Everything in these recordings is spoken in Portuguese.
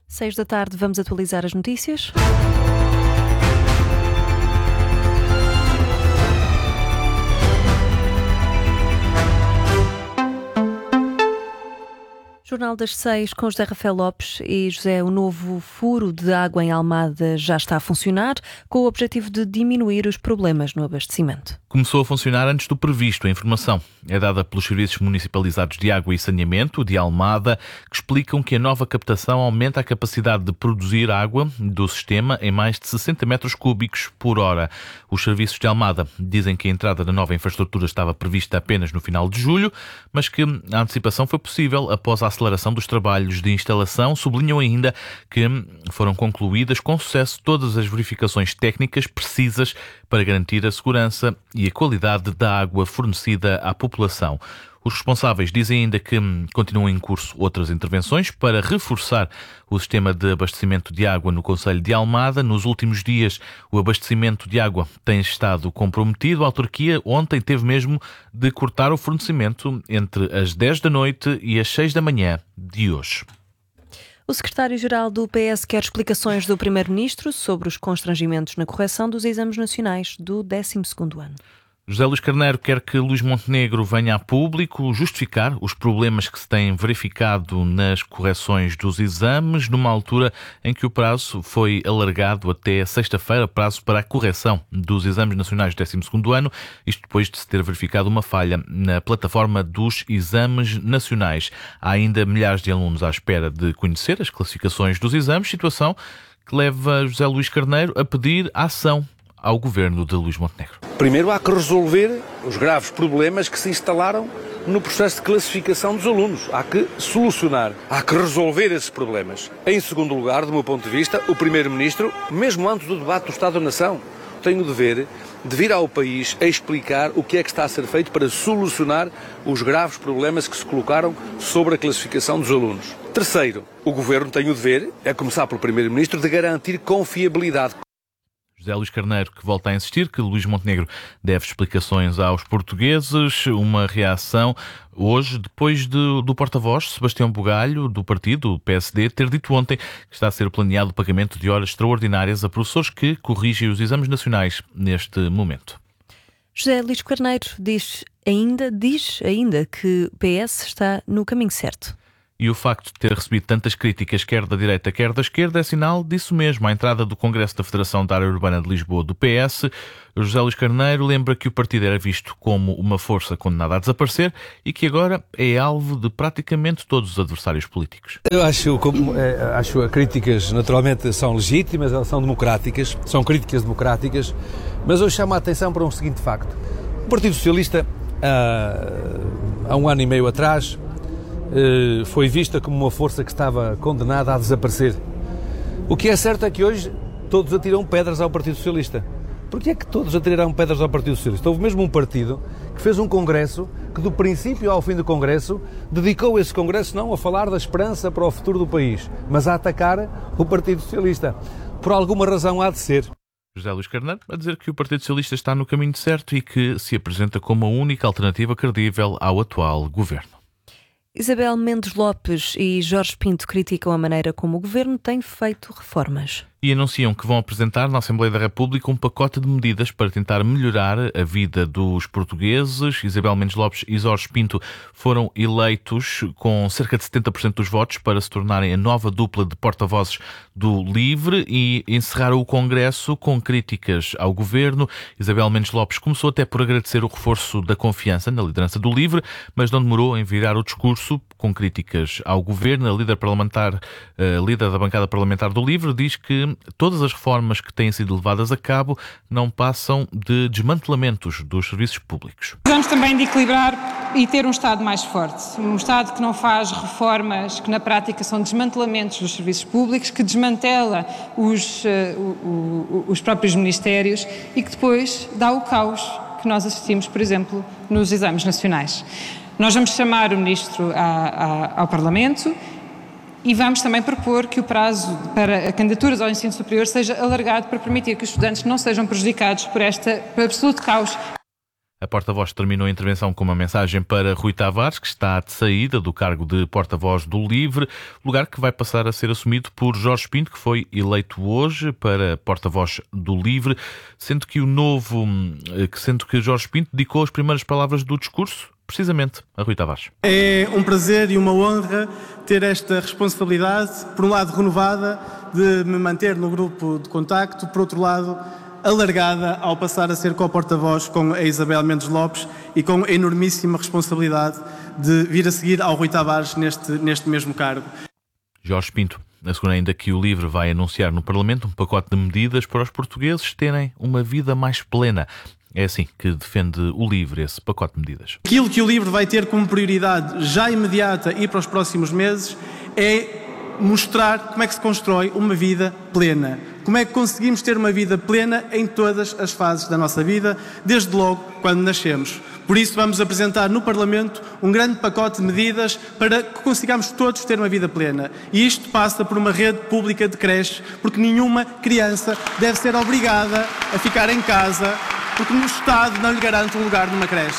6 da tarde, vamos atualizar as notícias. Jornal das 6 com José Rafael Lopes e José. O novo furo de água em Almada já está a funcionar, com o objetivo de diminuir os problemas no abastecimento. Começou a funcionar antes do previsto. A informação é dada pelos Serviços Municipalizados de Água e Saneamento de Almada, que explicam que a nova captação aumenta a capacidade de produzir água do sistema em mais de 60 metros cúbicos por hora. Os serviços de Almada dizem que a entrada da nova infraestrutura estava prevista apenas no final de julho, mas que a antecipação foi possível após a aceleração dos trabalhos de instalação. Sublinham ainda que foram concluídas com sucesso todas as verificações técnicas precisas para garantir a segurança e a qualidade da água fornecida à população. Os responsáveis dizem ainda que continuam em curso outras intervenções para reforçar o sistema de abastecimento de água no concelho de Almada. Nos últimos dias, o abastecimento de água tem estado comprometido. A autarquia ontem teve mesmo de cortar o fornecimento entre as 10 da noite e as 6 da manhã de hoje. O secretário-geral do PS quer explicações do primeiro-ministro sobre os constrangimentos na correção dos exames nacionais do 12º ano. José Luís Carneiro quer que Luís Montenegro venha a público justificar os problemas que se têm verificado nas correções dos exames, numa altura em que o prazo foi alargado até sexta-feira, prazo para a correção dos exames nacionais do 12º ano, isto depois de se ter verificado uma falha na plataforma dos exames nacionais. Há ainda milhares de alunos à espera de conhecer as classificações dos exames, situação que leva José Luís Carneiro a pedir ação ao governo de Luís Montenegro. Primeiro há que resolver os graves problemas que se instalaram no processo de classificação dos alunos. Há que solucionar, há que resolver esses problemas. Em segundo lugar, do meu ponto de vista, o Primeiro-Ministro, mesmo antes do debate do Estado da Nação, tem o dever de vir ao país a explicar o que é que está a ser feito para solucionar os graves problemas que se colocaram sobre a classificação dos alunos. Terceiro, o Governo tem o dever, a começar pelo Primeiro-Ministro, de garantir confiabilidade. José Luís Carneiro, que volta a insistir que Luís Montenegro deve explicações aos portugueses. Uma reação hoje, depois do porta-voz, Sebastião Bugalho, do partido PSD, ter dito ontem que está a ser planeado o pagamento de horas extraordinárias a professores que corrigem os exames nacionais neste momento. José Luís Carneiro diz ainda que o PS está no caminho certo. E o facto de ter recebido tantas críticas, quer da direita, quer da esquerda, é sinal disso mesmo. À entrada do Congresso da Federação da Área Urbana de Lisboa do PS, José Luís Carneiro lembra que o partido era visto como uma força condenada a desaparecer e que agora é alvo de praticamente todos os adversários políticos. Eu acho que críticas naturalmente são legítimas, elas são democráticas, são críticas democráticas, mas eu chamo a atenção para um seguinte facto. O Partido Socialista, há um ano e meio atrás, foi vista como uma força que estava condenada a desaparecer. O que é certo é que hoje todos atiram pedras ao Partido Socialista. Porquê é que todos atiraram pedras ao Partido Socialista? Houve mesmo um partido que fez um congresso que do princípio ao fim do congresso dedicou esse congresso não a falar da esperança para o futuro do país, mas a atacar o Partido Socialista. Por alguma razão há de ser. José Luís Carneiro a dizer que o Partido Socialista está no caminho certo e que se apresenta como a única alternativa credível ao atual governo. Isabel Mendes Lopes e Jorge Pinto criticam a maneira como o governo tem feito reformas. E anunciam que vão apresentar na Assembleia da República um pacote de medidas para tentar melhorar a vida dos portugueses. Isabel Mendes Lopes e Jorge Pinto foram eleitos com cerca de 70% dos votos para se tornarem a nova dupla de porta-vozes do LIVRE e encerraram o Congresso com críticas ao governo. Isabel Mendes Lopes começou até por agradecer o reforço da confiança na liderança do LIVRE, mas não demorou em virar o discurso com críticas ao governo. A líder da bancada parlamentar do LIVRE diz que todas as reformas que têm sido levadas a cabo não passam de desmantelamentos dos serviços públicos. Precisamos também de equilibrar e ter um Estado mais forte. Um Estado que não faz reformas que na prática são desmantelamentos dos serviços públicos, que desmantela os próprios ministérios e que depois dá o caos que nós assistimos, por exemplo, nos exames nacionais. Nós vamos chamar o Ministro ao Parlamento e vamos também propor que o prazo para candidaturas ao ensino superior seja alargado para permitir que os estudantes não sejam prejudicados por este absoluto caos. A porta-voz terminou a intervenção com uma mensagem para Rui Tavares, que está de saída do cargo de porta-voz do LIVRE, lugar que vai passar a ser assumido por Jorge Pinto, que foi eleito hoje para porta-voz do LIVRE, sendo que Jorge Pinto dedicou as primeiras palavras do discurso precisamente a Rui Tavares. É um prazer e uma honra ter esta responsabilidade, por um lado renovada, de me manter no grupo de contacto, por outro lado alargada ao passar a ser co-porta-voz com a Isabel Mendes Lopes e com a enormíssima responsabilidade de vir a seguir ao Rui Tavares neste mesmo cargo. Jorge Pinto assegura ainda que o LIVRE vai anunciar no Parlamento um pacote de medidas para os portugueses terem uma vida mais plena. É assim que defende o LIVRE esse pacote de medidas. Aquilo que o LIVRE vai ter como prioridade já imediata e para os próximos meses é mostrar como é que se constrói uma vida plena. Como é que conseguimos ter uma vida plena em todas as fases da nossa vida, desde logo quando nascemos. Por isso vamos apresentar no Parlamento um grande pacote de medidas para que consigamos todos ter uma vida plena. E isto passa por uma rede pública de creches, porque nenhuma criança deve ser obrigada a ficar em casa, porque o Estado não lhe garante um lugar numa creche.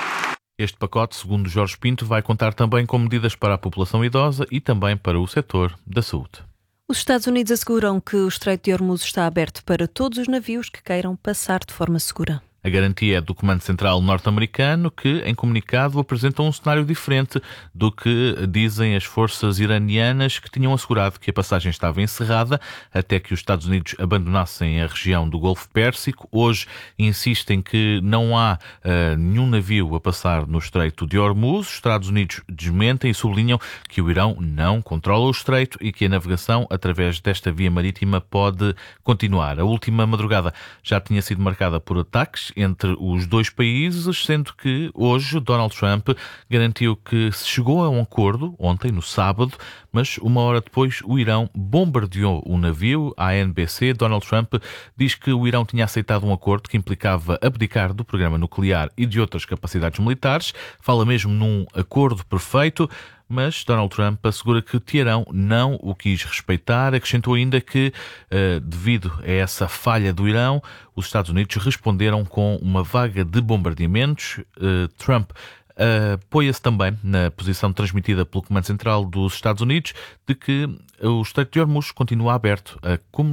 Este pacote, segundo Jorge Pinto, vai contar também com medidas para a população idosa e também para o setor da saúde. Os Estados Unidos asseguram que o Estreito de Hormuz está aberto para todos os navios que queiram passar de forma segura. A garantia é do Comando Central norte-americano, que, em comunicado, apresenta um cenário diferente do que dizem as forças iranianas, que tinham assegurado que a passagem estava encerrada até que os Estados Unidos abandonassem a região do Golfo Pérsico. Hoje insistem que não há nenhum navio a passar no Estreito de Hormuz. Os Estados Unidos desmentem e sublinham que o Irão não controla o estreito e que a navegação através desta via marítima pode continuar. A última madrugada já tinha sido marcada por ataques entre os dois países, sendo que hoje Donald Trump garantiu que se chegou a um acordo, ontem, no sábado, mas uma hora depois o Irão bombardeou o navio. A NBC, Donald Trump diz que o Irão tinha aceitado um acordo que implicava abdicar do programa nuclear e de outras capacidades militares. Fala mesmo num acordo perfeito, mas Donald Trump assegura que Teherão não o quis respeitar. Acrescentou ainda que, devido a essa falha do Irão, os Estados Unidos responderam com uma vaga de bombardeamentos. Trump apoia-se também na posição transmitida pelo Comando Central dos Estados Unidos de que o Estreito de Hormuz continua aberto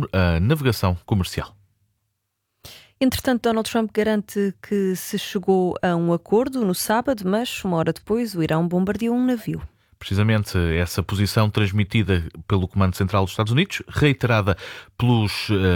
à navegação comercial. Entretanto, Donald Trump garante que se chegou a um acordo no sábado, mas uma hora depois o Irão bombardeou um navio. Precisamente essa posição transmitida pelo Comando Central dos Estados Unidos, reiterada pelo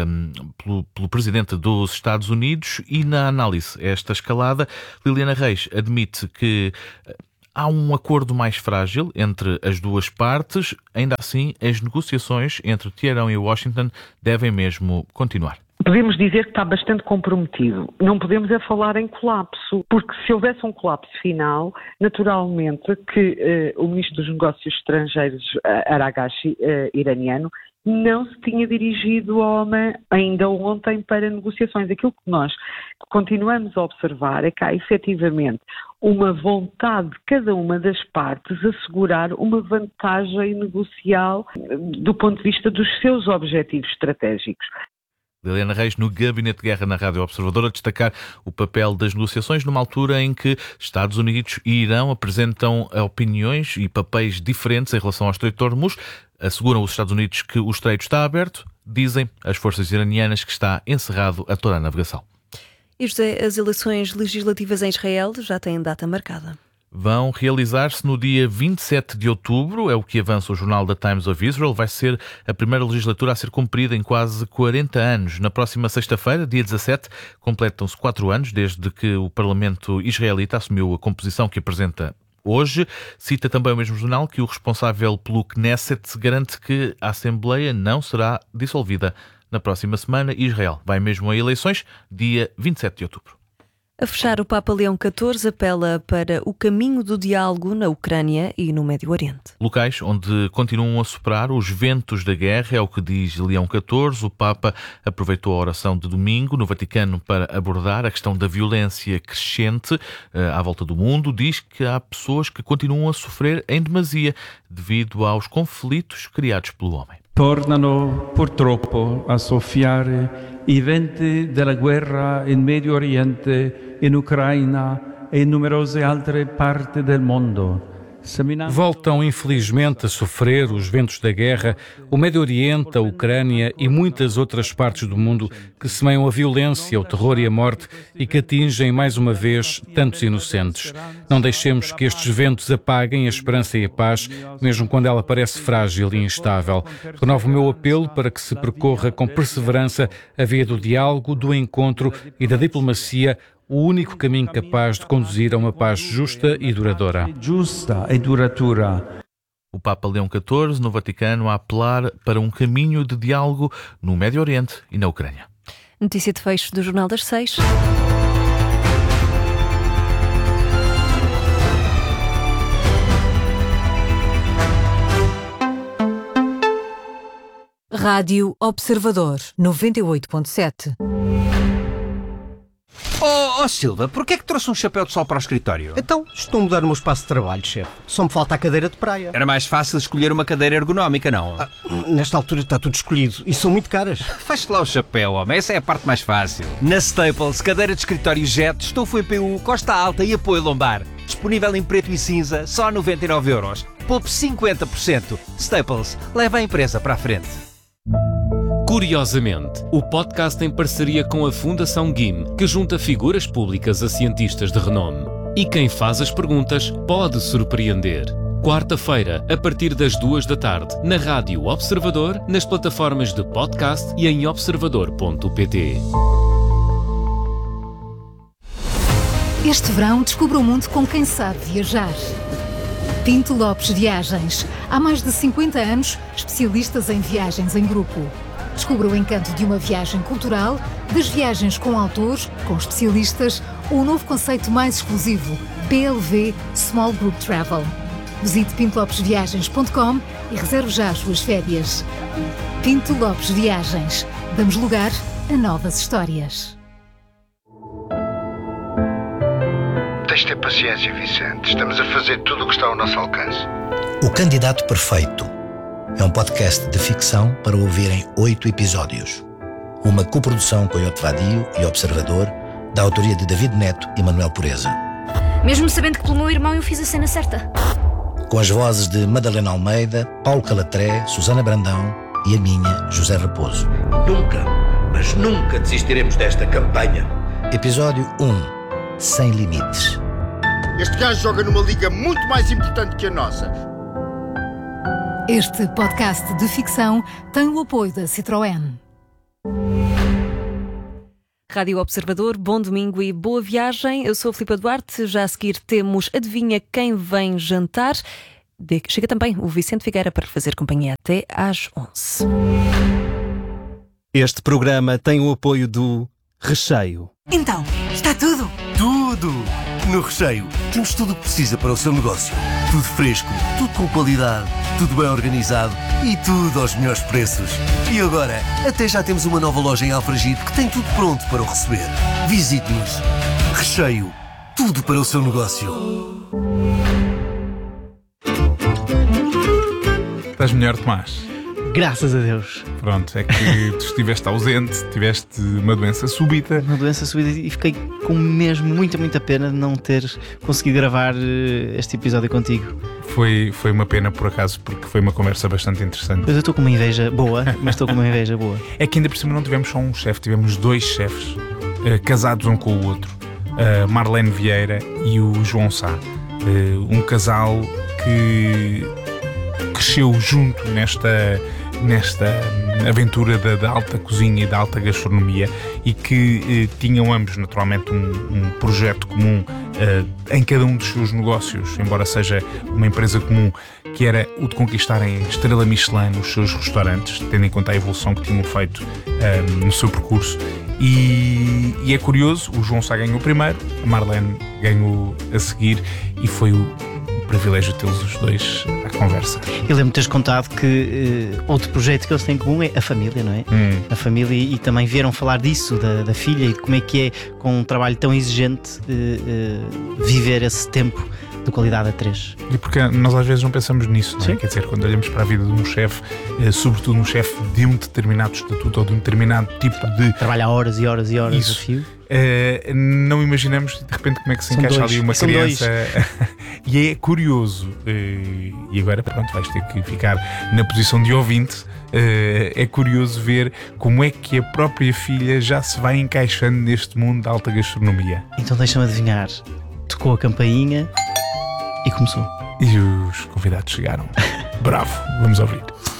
Presidente dos Estados Unidos, e na análise a esta escalada, Liliana Reis admite que há um acordo mais frágil entre as duas partes. Ainda assim, as negociações entre Teherão e Washington devem mesmo continuar. Podemos dizer que está bastante comprometido. Não podemos é falar em colapso, porque se houvesse um colapso final, naturalmente que o Ministro dos Negócios Estrangeiros, Araghchi, iraniano, não se tinha dirigido ao Oman ainda ontem para negociações. Aquilo que nós continuamos a observar é que há efetivamente uma vontade de cada uma das partes assegurar uma vantagem negocial do ponto de vista dos seus objetivos estratégicos. Liliana Reis, no Gabinete de Guerra na Rádio Observador, a destacar o papel das negociações numa altura em que Estados Unidos e Irão apresentam opiniões e papéis diferentes em relação ao Estreito de Hormuz. Asseguram os Estados Unidos que o estreito está aberto, dizem as forças iranianas que está encerrado a toda a navegação. E José, as eleições legislativas em Israel já têm data marcada. Vão realizar-se no dia 27 de outubro, é o que avança o jornal The Times of Israel. Vai ser a primeira legislatura a ser cumprida em quase 40 anos. Na próxima sexta-feira, dia 17, completam-se 4 anos desde que o Parlamento israelita assumiu a composição que apresenta hoje. Cita também o mesmo jornal que o responsável pelo Knesset garante que a Assembleia não será dissolvida na próxima semana. Israel vai mesmo a eleições, dia 27 de outubro. A fechar, o Papa Leão XIV apela para o caminho do diálogo na Ucrânia e no Médio Oriente. Locais onde continuam a soprar os ventos da guerra, é o que diz Leão XIV. O Papa aproveitou a oração de domingo no Vaticano para abordar a questão da violência crescente à volta do mundo. Diz que há pessoas que continuam a sofrer em demasia devido aos conflitos criados pelo homem. tornano purtroppo a soffiare i venti della guerra in Medio Oriente, in Ucraina e in numerose altre parti del mondo. Voltam, infelizmente, a sofrer os ventos da guerra, o Médio Oriente, a Ucrânia e muitas outras partes do mundo que semeiam a violência, o terror e a morte e que atingem, mais uma vez, tantos inocentes. Não deixemos que estes ventos apaguem a esperança e a paz, mesmo quando ela parece frágil e instável. Renovo o meu apelo para que se percorra com perseverança a via do diálogo, do encontro e da diplomacia, o único caminho capaz de conduzir a uma paz justa e duradoura. O Papa Leão XIV, no Vaticano, a apelar para um caminho de diálogo no Médio Oriente e na Ucrânia. Notícia de fecho do Jornal das 6. Rádio Observador 98.7. Oh Silva, porquê é que trouxe um chapéu de sol para o escritório? Então, estou a mudar o meu espaço de trabalho, chefe. Só me falta a cadeira de praia. Era mais fácil escolher uma cadeira ergonómica, não? Nesta altura está tudo escolhido e são muito caras. Feche lá o chapéu, homem. Essa é a parte mais fácil. Na Staples, cadeira de escritório Jet, estofo em PU, costa alta e apoio lombar. Disponível em preto e cinza, só a 99€. Poupe 50%. Staples, leva a empresa para a frente. Curiosamente, o podcast em parceria com a Fundação GIM, que junta figuras públicas a cientistas de renome. E quem faz as perguntas pode surpreender. Quarta-feira, a partir das 2h, na Rádio Observador, nas plataformas de podcast e em observador.pt. Este verão, descubra o mundo com quem sabe viajar. Pinto Lopes Viagens. Há mais de 50 anos, especialistas em viagens em grupo. Descubra o encanto de uma viagem cultural, das viagens com autores, com especialistas ou o novo conceito mais exclusivo, PLV Small Group Travel. Visite pintolopesviagens.com e reserve já as suas férias. Pinto Lopes Viagens. Damos lugar a novas histórias. Tens de ter paciência, Vicente. Estamos a fazer tudo o que está ao nosso alcance. O Candidato Perfeito é um podcast de ficção para ouvir em 8 episódios. Uma coprodução com Iote Vadio e Observador, da autoria de David Neto e Manuel Pureza. Mesmo sabendo que pelo meu irmão eu fiz a cena certa. Com as vozes de Madalena Almeida, Paulo Calatré, Susana Brandão e a minha, José Raposo. Nunca, mas nunca desistiremos desta campanha. Episódio 1. Sem limites. Este gajo joga numa liga muito mais importante que a nossa. Este podcast de ficção tem o apoio da Citroën. Rádio Observador, bom domingo e boa viagem. Eu sou a Filipa Duarte. Já a seguir temos Adivinha Quem Vem Jantar. Chega também o Vicente Figueira para fazer companhia até às 11. Este programa tem o apoio do Recheio. Então, está tudo? Tudo! No Recheio temos tudo o que precisa para o seu negócio. Tudo fresco, tudo com qualidade, tudo bem organizado e tudo aos melhores preços. E agora, até já temos uma nova loja em Alfragide que tem tudo pronto para o receber. Visite-nos. Recheio. Tudo para o seu negócio. Estás melhor, Tomás? Graças a Deus. Pronto, é que tu estiveste ausente, tiveste uma doença súbita. Uma doença súbita e fiquei com mesmo muita pena de não ter conseguido gravar este episódio contigo. Foi uma pena, por acaso, porque foi uma conversa bastante interessante. Pois eu estou com uma inveja boa, mas estou com uma inveja boa. É que ainda por cima não tivemos só um chefe, tivemos 2 chefes, casados um com o outro. Marlene Vieira e o João Sá. Um casal que cresceu junto nesta aventura da alta cozinha e da alta gastronomia e que tinham ambos naturalmente um projeto comum em cada um dos seus negócios, embora seja uma empresa comum, que era o de conquistarem estrela Michelin nos seus restaurantes, tendo em conta a evolução que tinham feito no seu percurso. E é curioso, o João Sá ganhou primeiro, a Marlene ganhou a seguir e foi o privilégio de tê-los os dois à conversa. Eu lembro de teres contado que outro projeto que eles têm em comum é a família, não é? A família, e também vieram falar disso, da filha, e como é que é, com um trabalho tão exigente, viver esse tempo de qualidade a 3. E porque nós às vezes não pensamos nisso, não é? Quer dizer, quando olhamos para a vida de um chefe, sobretudo um chefe de um determinado estatuto ou de um determinado tipo de... Trabalha horas e horas e horas a fio. Não imaginamos de repente como é que se encaixa ali uma criança. E é curioso. E agora, pronto, vais ter que ficar na posição de ouvinte. É curioso ver como é que a própria filha já se vai encaixando neste mundo da alta gastronomia. Então deixa-me adivinhar. Tocou a campainha e começou. E os convidados chegaram. Bravo, vamos ouvir.